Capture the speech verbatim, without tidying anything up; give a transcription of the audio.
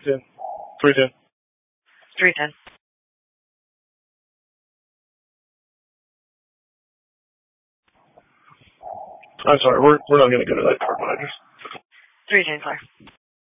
ten. three ten. three ten. I'm sorry, we're we're not going to go to that card behind us. three ten, clear.